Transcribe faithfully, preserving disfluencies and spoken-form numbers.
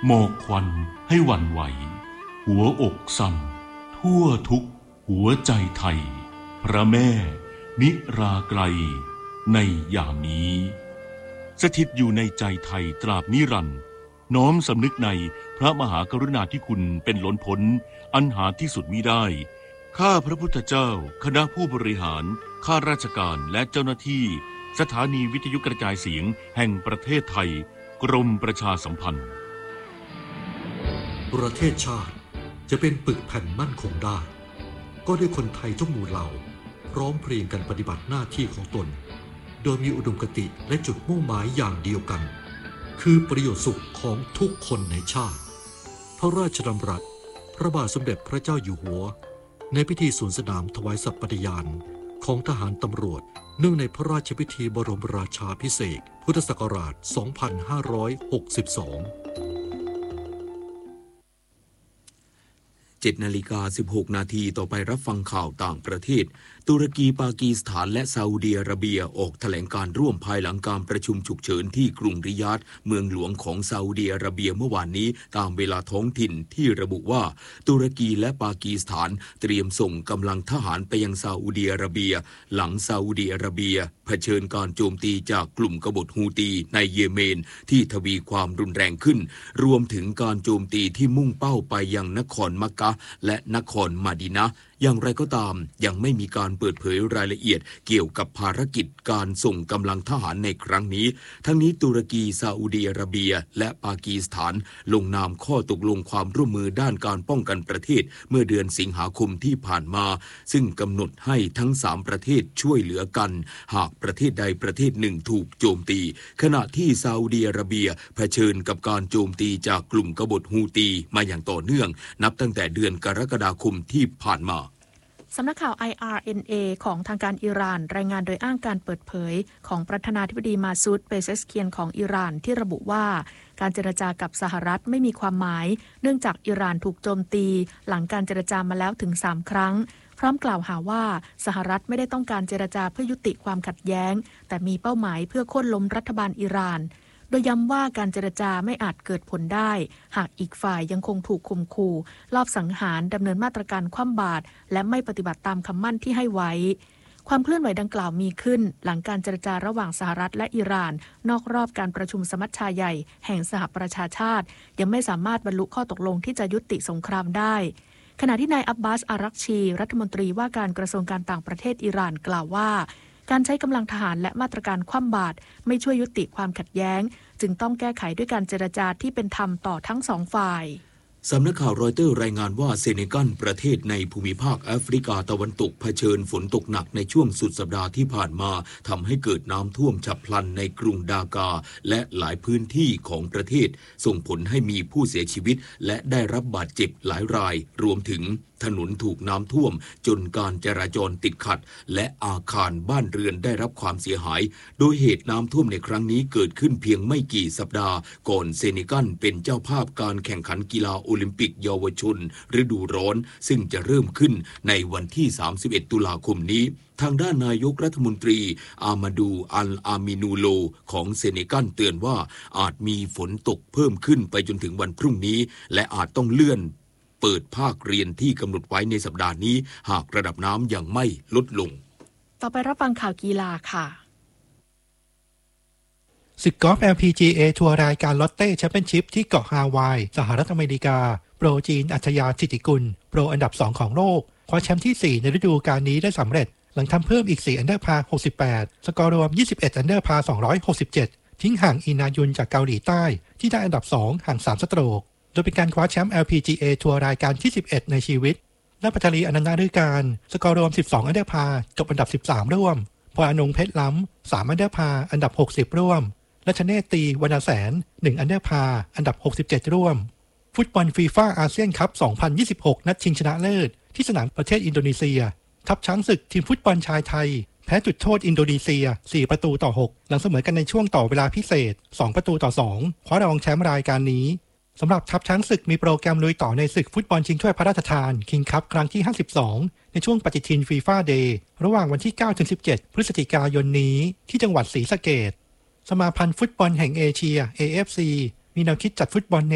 หมอกควันให้หวั่นไหวหัวอกสั่นทั่วทุกหัวใจไทยพระแม่นิราไกลในยามนี้สถิตอยู่ในใจไทยตราบนิรันดร์น้อมสำนึกในพระมหากรุณาธิคุณเป็นล้นพ้นอันหาที่สุดมิได้ข้าพระพุทธเจ้าคณะผู้บริหารข้าราชการและเจ้าหน้าที่สถานีวิทยุกระจายเสียงแห่งประเทศไทยกรมประชาสัมพันธ์ประเทศชาติจะเป็นปึกแผ่นมั่นคงได้ก็ด้วยคนไทยทุกหมู่เหล่าพร้อมเพรียงกันปฏิบัติหน้าที่ของตนโดยมีอุดมคติและจุดมุ่งหมายอย่างเดียวกันคือประโยชน์สุขของทุกคนในชาติพระราชดำรัสพระบาทสมเด็จพระเจ้าอยู่หัวในพิธีสวนสนามถวายสัตย์ปฏิญาณของทหารตำรวจเนื่องในพระราชพิธีบรมราชาภิเษกพุทธศักราช สองพันห้าร้อยหกสิบสองเจ็ดนาฬิกาสิบหกนาทีต่อไปรับฟังข่าวต่างประเทศตุรกีปากีสถานและซาอุดิอาระเบียออกแถลงการร่วมภายหลังการประชุมฉุกเฉินที่กรุงริยาดเมืองหลวงของซาอุดิอาระเบียเมื่อวานนี้ตามเวลาท้องถิ่นที่ระบุว่าตุรกีและปากีสถานเตรียมส่งกำลังทหารไปยังซาอุดิอาระเบียหลังซาอุดิอาระเบียเผชิญการโจมตีจากกลุ่มกบฏฮูตีในเยเมนที่ทวีความรุนแรงขึ้นรวมถึงการโจมตีที่มุ่งเป้าไปยังนครมักกะห์และนครมาดินะห์อย่างไรก็ตามยังไม่มีการเปิดเผยรายละเอียดเกี่ยวกับภารกิจการส่งกำลังทหารในครั้งนี้ทั้งนี้ตุรกีซาอุดิอาระเบียและปากีสถานลงนามข้อตกลงความร่วมมือด้านการป้องกันประเทศเมื่อเดือนสิงหาคมที่ผ่านมาซึ่งกำหนดให้ทั้งสามประเทศช่วยเหลือกันหากประเทศใดประเทศหนึ่งถูกโจมตีขณะที่ซาอุดิอาระเบียเผชิญกับการโจมตีจากกลุ่มกบฏฮูตีมาอย่างต่อเนื่องนับตั้งแต่เดือนกรกฎาคมที่ผ่านมาสำนักข่าว ไอ อาร์ เอ็น เอ ของทางการอิหร่านรายงานโดยอ้างการเปิดเผยของประธานาธิบดีมาซูด เปเซสเคียนของอิหร่านที่ระบุว่าการเจรจากับสหรัฐไม่มีความหมายเนื่องจากอิหร่านถูกโจมตีหลังการเจรจามาแล้วถึงสามครั้งพร้อมกล่าวหาว่าสหรัฐไม่ได้ต้องการเจรจาเพื่อยุติความขัดแย้งแต่มีเป้าหมายเพื่อโค่นล้มรัฐบาลอิหร่านโดยย้ำว่าการเจรจาไม่อาจเกิดผลได้หากอีกฝ่ายยังคงถูกข่มขู่ลอบสังหารดำเนินมาตรการคว่ำบาตรและไม่ปฏิบัติตามคำมั่นที่ให้ไว้ความเคลื่อนไหวดังกล่าวมีขึ้นหลังการเจรจาระหว่างสหรัฐและอิหร่านนอกรอบการประชุมสมัชชาใหญ่แห่งสหประชาชาติยังไม่สามารถบรรลุข้อตกลงที่จะยุติสงครามได้ขณะที่นายอับบาส อารักชีรัฐมนตรีว่าการกระทรวงการต่างประเทศอิหร่านกล่าวว่าการใช้กำลังทหารและมาตรการคว่ำบาตรไม่ช่วยยุติความขัดแย้งจึงต้องแก้ไขด้วยการเจรจาที่เป็นธรรมต่อทั้งสองฝ่ายสำนักข่าวรอยเตอร์รายงานว่าเซเนกัลประเทศในภูมิภาคแอฟริกาตะวันตกเผชิญฝนตกหนักในช่วงสุดสัปดาห์ที่ผ่านมาทำให้เกิดน้ำท่วมฉับพลันในกรุงดากาและหลายพื้นที่ของประเทศส่งผลให้มีผู้เสียชีวิตและได้รับบาดเจ็บหลายรายรวมถึงถนนถูกน้ำท่วมจนการจราจรติดขัดและอาคารบ้านเรือนได้รับความเสียหายโดยเหตุน้ำท่วมในครั้งนี้เกิดขึ้นเพียงไม่กี่สัปดาห์ก่อนเซเนกัลเป็นเจ้าภาพการแข่งขันกีฬาโอลิมปิกเยาวชนฤดูร้อนซึ่งจะเริ่มขึ้นในวันที่สามสิบเอ็ดตุลาคมนี้ทางด้านนายกรัฐมนตรีอามาดูอัลอามินูโลของเซเนกัลเตือนว่าอาจมีฝนตกเพิ่มขึ้นไปจนถึงวันพรุ่งนี้และอาจต้องเลื่อนเปิดภาคเรียนที่กำหนดไว้ในสัปดาห์นี้หากระดับน้ำยังไม่ลดลงต่อไปรับฟังข่าวกีฬาค่ะศึกกอล์ฟ แอล พี จี เอ ทัวร์รายการลอตเต้แชมเปี้ยนชิพที่เกาะฮาวายสหรัฐอเมริกาโปรจีนอัจฉริยะสิทธิกุลโปรอันดับสองของโลกคว้าแชมป์ที่สี่ในฤดูกาลนี้ได้สำเร็จหลังทำเพิ่มอีกสี่อันเดอร์พาร์หกสิบแปดสกอร์รวมยี่สิบเอ็ดอันเดอร์พาร์สองร้อยหกสิบเจ็ดทิ้งห่างอินายุนจากเกาหลีใต้ที่ได้อันดับสองห่างสามสโตรกโดยเป็นการคว้าแชมป์ แอล พี จี เอ ทัวร์รายการที่สิบเอ็ดในชีวิตและปัทลีอนันต์ฤการสกอร์รวมสิบสองอันเดอร์พาร์จบอันดับสิบสามร่วมพลอยอนงเพชรล้ำสามอันเดอร์พาร์อันดับหกสิบร่วมและชเนตตีวรรณแสนหนึ่งอันเดอร์พาร์อันดับหกสิบเจ็ดร่วมฟุตบอลฟีฟ่าอาเซียนคัพสองพันยี่สิบหกนัดชิงชนะเลิศที่สนามประเทศอินโดนีเซียทัพช้างศึกทีมฟุตบอลชายไทยแพ้จุดโทษอินโดนีเซียสี่ประตูต่อหกหลังเสมอกันในช่วงต่อเวลาพิเศษสองประตูต่อสองคว้ารองแชมป์รายการนี้สำหรับทัพช้างศึกมีโปรแกรมลุยต่อในศึกฟุตบอลชิงถ้วยพระราชทานคิงคัพครั้งที่ห้าสิบสองในช่วงปฏิทินฟีฟ่าเดย์ระหว่างวันที่เก้าถึงสิบเจ็ดพฤศจิกายนนี้ที่จังหวัดศรีสะเกษสมาพันธ์ฟุตบอลแห่งเอเชีย เอ เอฟ ซี มีแนวคิดจัดฟุตบอล